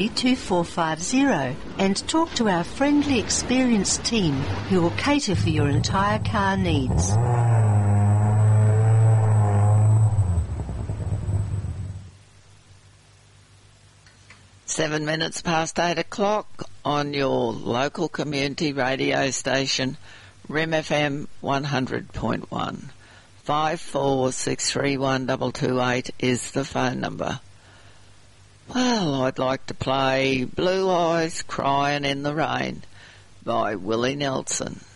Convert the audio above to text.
2450 and talk to our friendly, experienced team who will cater for your entire car needs. Seven minutes past 8 o'clock on your local community radio station, RIM FM 100.1. 54631228 is the phone number. Well, I'd like to play Blue Eyes Crying in the Rain by Willie Nelson.